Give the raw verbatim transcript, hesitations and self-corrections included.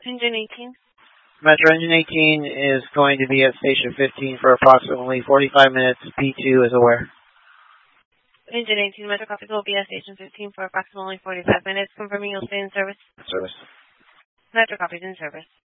Engine eighteen. Metro Engine eighteen is going to be at Station fifteen for approximately forty-five minutes. P two is aware. Engine eighteen, Metro Copies will be at Station fifteen for approximately forty-five minutes, confirming you'll stay in service. Service. Metro Copies in service.